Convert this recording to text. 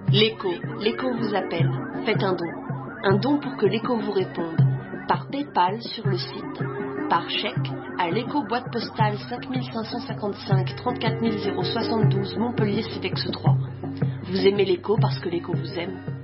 L'écho, l'écho vous appelle. Faites un don. Un don pour que l'écho vous réponde. Par PayPal sur le site, par chèque à l'écho boîte postale 5555 34 072 Montpellier CEDEX 3. Vous aimez l'écho parce que l'écho vous aime.